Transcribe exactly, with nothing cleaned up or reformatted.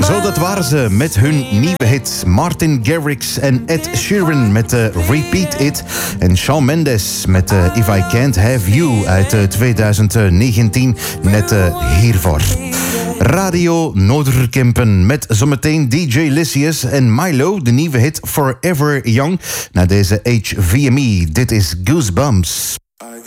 Zo, dat waren ze met hun nieuwe hit. Martin Garrix en Ed Sheeran met uh, Repeat It. En Shawn Mendes met uh, If I Can't Have You uit uh, twintig negentien. Net uh, hiervoor. Radio Noorderkempen met zometeen D J Lysius en Milo, de nieuwe hit Forever Young. Na deze H V M E, dit is Goosebumps.